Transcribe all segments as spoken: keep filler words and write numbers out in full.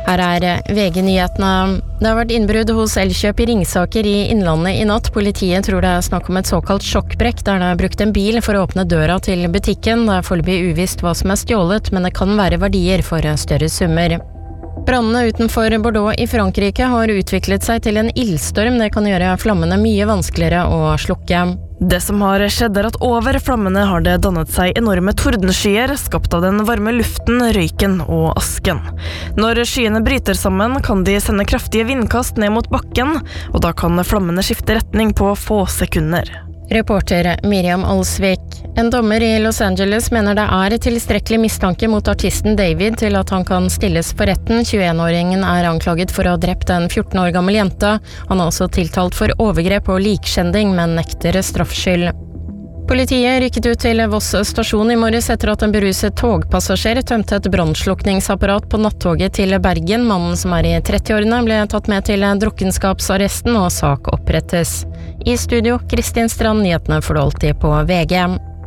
Her er V G-nyhetene. Det har vært innbrudd hos Elkjøp i Ringsaker i Innlandet i natt. Politiet tror det er snakk om et såkalt sjokkbrekk, der det er brukt en bil for å åpne døra til butikken. Det er foreløpig uvisst hva som er stjålet, men det kan være verdier for større summer. Brannene utenfor Bordeaux i Frankrike har utviklet seg til en ildstorm. Det kan gjøre flammene mye vanskeligere å slukke. Det som har skjedd er at over flammene har det dannet seg enorme tordenskyer, skapt av den varme luften, røyken og asken. Når skyene bryter sammen, kan de sende kraftige vindkast ned mot bakken, og da kan flammene skifte retning på få sekunder. Reporter Miriam Alsvik. En dommer i Los Angeles mener det er tilstrekkelig mistanke mot artisten David til at han kan stilles for retten. tjueen-åringen er anklaget for å ha drept en fjorten år gammel jente. Han er også tiltalt for overgrep og likskjending, men nekter straffskyld. Politiet rykket ut til Voss stasjon i morges etter at en beruset togpassasjer tømte et brannslukningsapparat på nattoget til Bergen. Mannen som er i trettiårene ble tatt med til drukkenskapsarresten, og sak opprettes. I studio, Kristin Strand, nyhetene får du alltid på V G.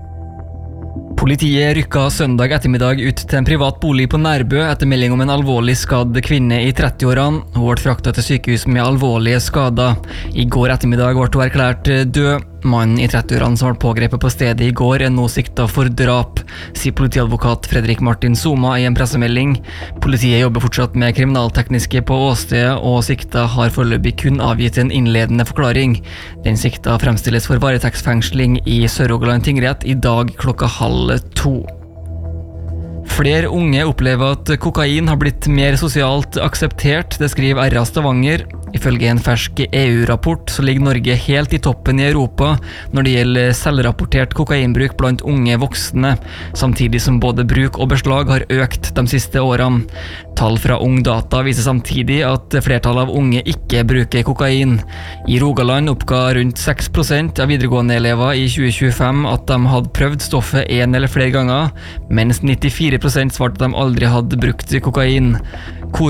Politiet rykka søndag ettermiddag ut til en privat bolig på Nærbø etter melding om en alvorlig skadd kvinne i trettiårene. Hun ble fraktet til sykehus med alvorlige skader. I går ettermiddag ble hun erklært død. Mannen i trettiårene som ble pågrepet på stedet i går er nå siktet for drap, sier politiadvokat Fredrik Martin Soma i en pressemelding. Politiet jobber fortsatt med kriminaltekniske på åstedet, og sikta har foreløpig kun avgitt en innledende forklaring. Den sikta fremstilles for varetektsfengsling i Sør-Rogaland tingrett i dag klokka halv to. Flere unge opplever at kokain har blitt mer sosialt akseptert, det skriver R A Stavanger. Ifølge en fersk E U-rapport så ligger Norge helt i toppen i Europa når det gjelder selvrapportert kokainbruk blant unge voksne, samtidig som både bruk og beslag har økt de siste årene. Tall fra Ungdata viser samtidig at flertallet av unge ikke bruker kokain. I Rogaland oppga rundt seks prosent av videregående elever i tjue tjuefem at de hadde prøvd stoffet en eller flere ganger, mens nittifire prosent svarte at de aldri hadde brukt kokain.